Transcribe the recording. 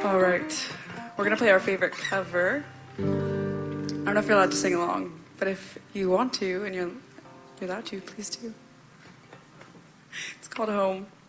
All right, we're gonna play our favorite cover. I don't know if you're allowed to sing along, but if you want to and you're allowed to, please do. It's called Home.